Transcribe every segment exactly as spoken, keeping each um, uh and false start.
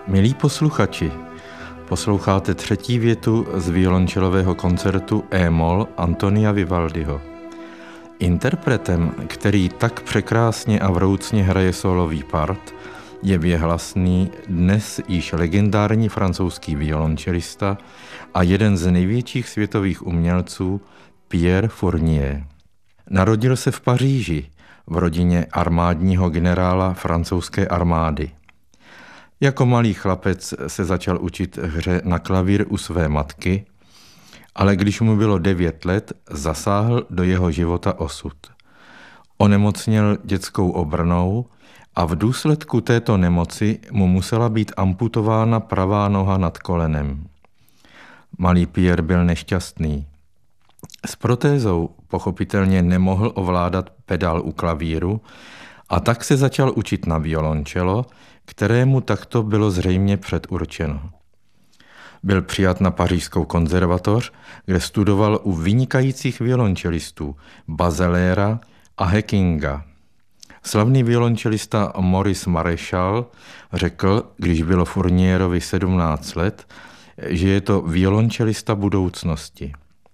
Milí posluchači, posloucháte třetí větu z violončelového koncertu E-moll Antonia Vivaldiho. Interpretem, který tak překrásně a vroucně hraje solový part, je věhlasný, dnes již legendární francouzský violončelista a jeden z největších světových umělců Pierre Fournier. Narodil se v Paříži v rodině armádního generála francouzské armády. Jako malý chlapec se začal učit hře na klavír u své matky, ale když mu bylo devět let, zasáhl do jeho života osud. Onemocněl dětskou obrnou a v důsledku této nemoci mu musela být amputována pravá noha nad kolenem. Malý Pierre byl nešťastný. S protézou pochopitelně nemohl ovládat pedál u klavíru a tak se začal učit na violončelo, kterému takto bylo zřejmě předurčeno. Byl přijat na pařížskou konzervatoř, kde studoval u vynikajících violončelistů Bazelera a Heckinga. Slavný violončelista Maurice Maréchal řekl, když bylo Fournierovi sedmnáct let, že je to violončelista budoucnosti.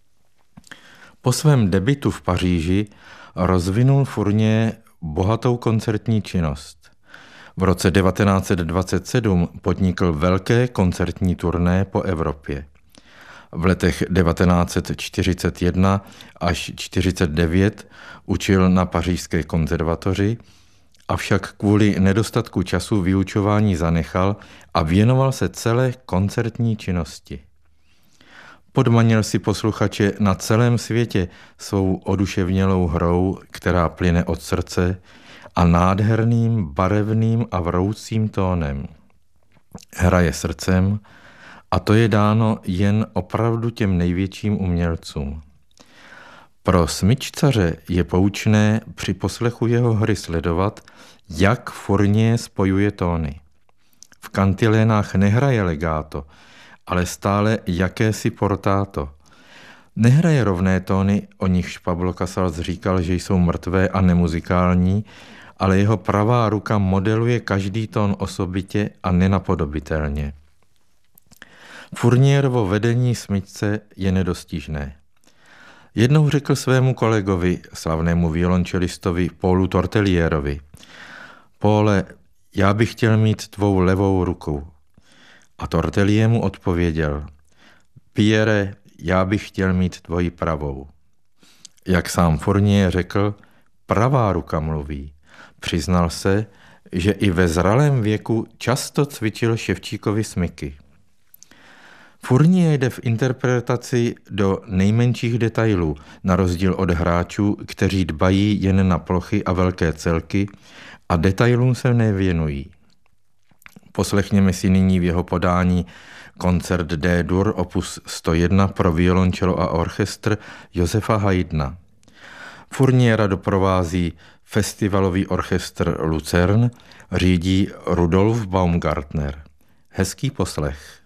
Po svém debutu v Paříži rozvinul Fournier bohatou koncertní činnost. V roce devatenáct set dvacet sedm podnikl velké koncertní turné po Evropě. V letech devatenáct set čtyřicet jedna až čtyřicet devět učil na pařížské konzervatoři, avšak kvůli nedostatku času vyučování zanechal a věnoval se celé koncertní činnosti. Podmanil si posluchače na celém světě svou oduševnělou hrou, která plyne od srdce, a nádherným, barevným a vroucím tónem. Hraje srdcem a to je dáno jen opravdu těm největším umělcům. Pro smyčcaře je poučné při poslechu jeho hry sledovat, jak Fournier spojuje tóny. V kantilénách nehraje legato, ale stále jakési portato. Nehraje rovné tóny, o nichž Pablo Casals říkal, že jsou mrtvé a nemuzikální, ale jeho pravá ruka modeluje každý tón osobitě a nenapodobitelně. Fournierovo vedení smyčce je nedostižné. Jednou řekl svému kolegovi, slavnému violončelistovi Paulu Tortelierovi: Paule, já bych chtěl mít tvou levou ruku. A Tortelier mu odpověděl: Pierre, já bych chtěl mít tvoji pravou. Jak sám Fournier řekl, pravá ruka mluví. Přiznal se, že i ve zralém věku často cvičil Ševčíkovi smyky. Fournier jde v interpretaci do nejmenších detailů, na rozdíl od hráčů, kteří dbají jen na plochy a velké celky a detailům se nevěnují. Poslechněme si nyní v jeho podání koncert D-dur opus sto jedna pro violončelo a orchestr Josefa Haydna. Fourniera doprovází festivalový orchestr Lucerne, řídí Rudolf Baumgartner. Hezký poslech.